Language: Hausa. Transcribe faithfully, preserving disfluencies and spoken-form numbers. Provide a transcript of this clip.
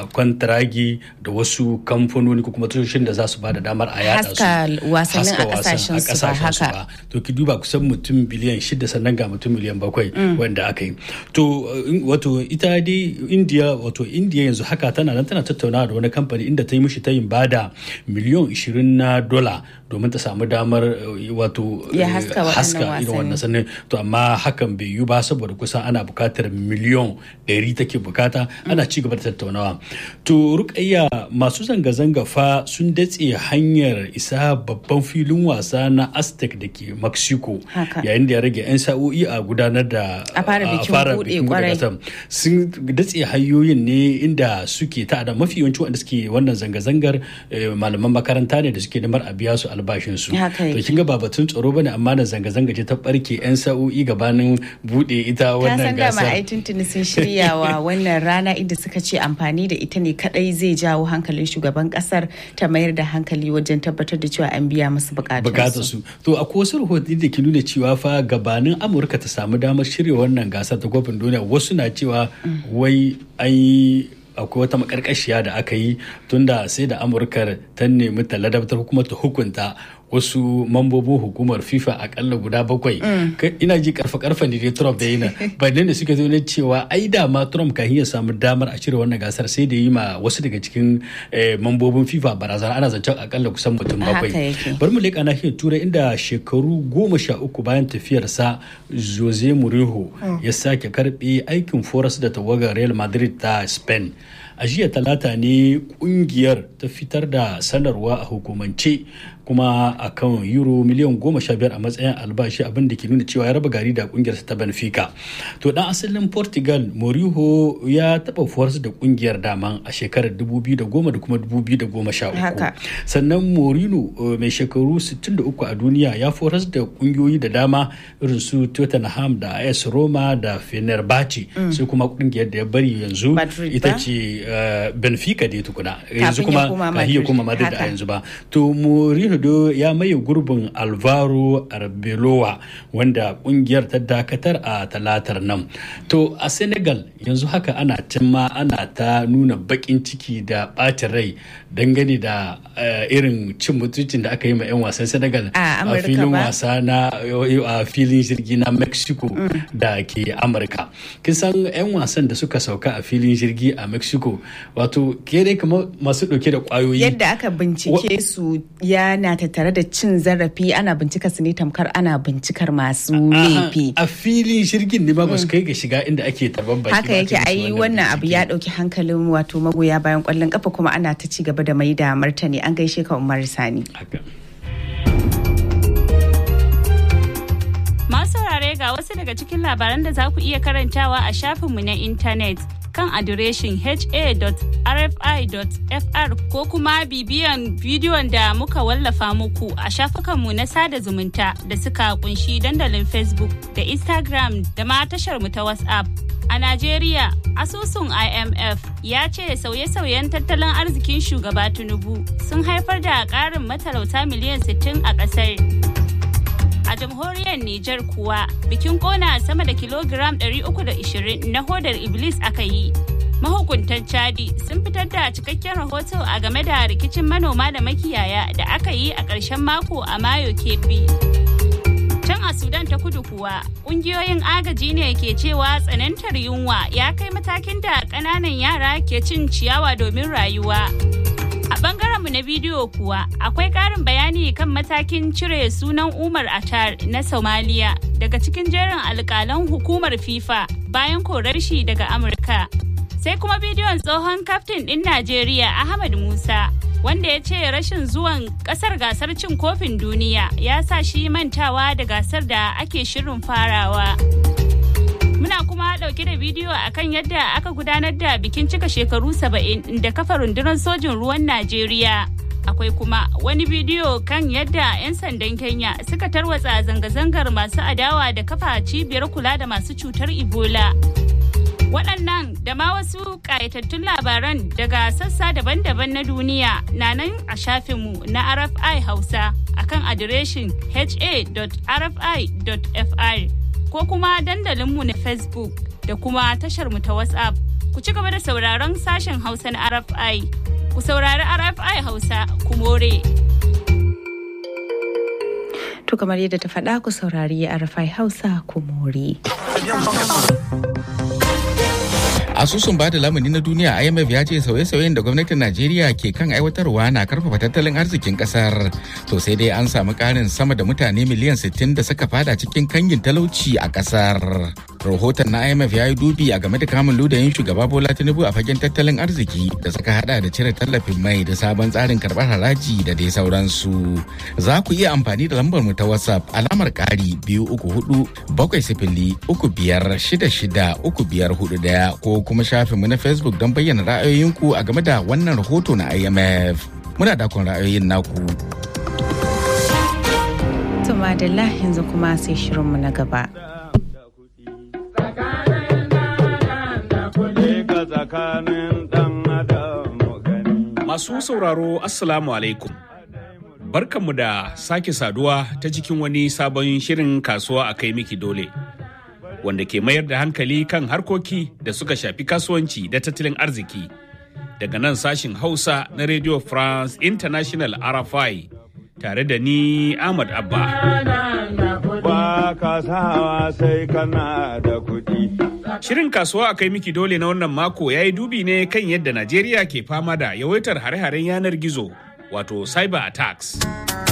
kwantaragi da wasu kamfanoni ko kuma tashoshin da za su ba da damar a yada su haska wasannin a kasashen su ba haka. To ki duba kusan mutum biliyan shida sannan ga mutum miliyan bakwai wanda aka yi. To wato ita dai India wato India yanzu haka tana nan tana tattaunawa da wani kamfani inda ta yi mishi tayin bada miliyan ishirin na dola domin ta samu damar wato haska irin wannan sannan. To amma hakan bai yi ba saboda kusan ana bukatar miliyan ɗari take bukata, ana ci gaba da tattaunawa. To Rukayya, masu zanga-zanga fa sun datse hanyar isa babban filin wasa na Aztec da ke Mexico yayin da ya rage 'yan sa'o'i a gudanar da a fara bikin buɗe gasar. Sun datse hanyoyin ne inda suke ta da mafi yawanci wanda suke wannan zanga-zangar malaman makaranta ne da suke neman a biya su albashinsu. To kin ga ba batun tsaro bane amma na zanga-zanga ce ta barke 'yan sa'o'i gabanin bude ita wannan gasar. Ka san dama ai tuntuni sun shiryawa wannan rana inda suka ce amfani da ita ne kadai zai jawo hankalin shugaban kasar ta mayar da hankali wajen tabbatar da cewa an biya musu bukatunsu. To akwai wasu rahotanni da ke nuna cewa fa gabanin Amurka ta samu damar shirya wannan gasar ta kofin duniya, wasu na cewa wai an yi akwai wata makarkashiya da aka yi tunda sai da Amurka ta nemi ta ladabtar kuma ta hukunta wasu mambobin hukumar FIFA akalla guda bakwai. Ina ji karfa karfa ne dai Trump da yana bayan da suka zo ne cewa ai da ma Trump kan iya samu damar a cire wannan gasar sai da yi ma wasu daga cikin mambobin FIFA barazana, ana zancen akalla kusan mutum bakwai. Bari mu leƙa nahiyar Turai inda shekaru goma sha uku bayan tafiyarsa Jose Mourinho ya sake karbe aikin foras da tawagar Real Madrid ta Spain. A jiya talata ne kungiyar ta fitar da sanarwa a hukumance kuma a kan euro miliyan goma sha biyar a matsayin albashi, abin da ke nuna cewa ya raba gari da kungiyar ta Benfica. To dan asalin Portugal Mourinho ya taba foras da kungiyar daman a shekarar dubu biyu da goma da kuma dubu biyu da goma sha uku. Sannan Mourinho mai shekaru sittin da uku a duniya ya foras da kungiyoyi da dama irin su Tottenham da A S Roma da Fenerbahce, sai kuma kungiyar da ya bari yanzu ita ce Benfica da tukuna yanzu kuma kahiya kuma Madrid a yanzu ba. To Mourinho ya maye gurbin Alvaro Arbeloa wanda kungiyar ta dakatar a talatar nan. To a Senegal yanzu haka ana cimma ana ta nuna bakin ciki da ɓacin rai dangane da irin cin mutuncin da aka yi ma 'yan wasan Senegal a filin wasa na a filin jirgi na Mexico da ke Amurka. Kin san 'yan wasan da suka sauka a filin jirgi a Mexico wato kere kamar masu ɗauke da ƙwayoyi. Yadda aka bincike su yana tattare da cin zarafi, ana bincika su ne tamkar ana bincikar masu laifi. A filin jirgin ne ba ba su kai ga shiga inda ake tarban baki. Haka yake, ai wannan abu ya ɗauki hankalin wato magoya bayan ƙwallon kafa kuma ana ta ci gaba da mai da martani. An gaishe ka Umar Sani. Masu saurare ga wasu daga cikin labaran da za ku iya karantawa a shafinmu na intanet kan adireshin h a dot r f i dot f r ko kuma bibiyan bidiyon da muka wallafa muku a shafukanmu na sada zumunta da suka kunshi dandalin Facebook da Instagram da ma tashar mu ta WhatsApp. A Najeriya, asusun I M F ya ce sauye-sauyen tattalin arzikin shugaba Tinubu sun haifar da ƙarin matalauta miliyan sittin a ƙasar. A jamhuriyar Nijar kuwa bikin kona sama da kilogiram ɗari uku da ishirin na hodar Iblis aka yi. Mahukuntan Chadi sun fitar da cikakken rahoto a game da rikicin manoma da makiyaya da aka yi a ƙarshen mako a Mayo Kebbi. Can a Sudan ta kudu kuwa ƙungiyoyin agaji ne ke cewa tsanantar yunwa ya kai matakin da ƙananan yara ke cin ciyawa domin rayuwa. A ɓangarenmu na bidiyo kuwa akwai ƙarin bayani kan matakin cire sunan Umar Atar na Somalia daga cikin jerin alƙalan hukumar FIFA bayan korar shi daga Amurka. Sai kuma bidiyon tsohon kaftin ɗin Najeriya Ahmad Musa wanda ya ce rashin zuwan ƙasar gasar cin kofin duniya ya sa shi mantawa da gasar da ake shirin farawa. Muna kuma dauke da bidiyo akan yadda aka gudanar da bikin cika shekaru saba'in da kafa rundunar sojin ruwan Najeriya. Akwai kuma wani bidiyo kan yadda 'yan sandan Kenya suka tarwatsa zanga-zangar masu adawa da kafa cibiyar kula da masu cutar Ebola. Waɗannan da ma wasu ƙayatattun labaran daga sassa daban-daban na duniya na nan a shafinmu na R F I Hausa akan adireshin h a dot r f i dot f r ko kuma dandalinmu na Facebook da kuma tasharmu ta WhatsApp ku ci gaba da sauraron sashen Hausa na R F I. Ku saurari R F I Hausa, ku more. To kamar yadda ta faɗa ku saurari R F I Hausa, ku more. Asusun bada lamuni na duniya I M F ya ce sauye-sauyen da gwamnatin Najeriya ke kan aiwatarwa na karfafa tattalin arzikin kasar. To sai dai an samu karin sama da mutane miliyan sittin da suka fada cikin kangin talauci a kasar. Rahoton na I M F ya yi dubi a game da kamun ludayin shugaba Bola Tinubu a fagen tattalin arziki da suka hada da cire tallafin mai da sabon tsarin karɓar haraji da dai sauransu. Za ku iya amfani da lambar mu ta WhatsApp alamar ƙari biyu uku hudu bakwai sifili uku biyar shida shida uku biyar hudu ɗaya ko kuma shafinmu na Facebook don bayyana ra'ayoyinku a game da wannan rahoto na I M F. Muna dakon ra'ayoyin naku. Tuma da yanzu kuma sai shirinmu na gaba. Masu sauraro Assalamu alaikum. Barkanmu da sake saduwa ta cikin wani sabon shirin kasuwa a kai miki dole. Wanda ke mayar da hankali kan harkoki da suka shafi kasuwanci da tattalin arziki. Daga nan sashin Hausa na Radio France International R F I tare da ni Ahmad Abba. Ba ka sawa sai kana da kuɗi. Shirin kasuwa a kai miki dole na wannan mako ya yi dubi ne kan yadda Najeriya ke fama da yawaitar hare-haren yanar gizo wato cyber attacks.